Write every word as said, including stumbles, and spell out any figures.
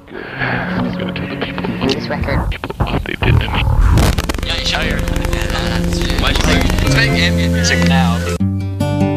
He's gonna tell the people This record. what they did to me. Ja, ich höre. Weil ich sage, es wäre music now.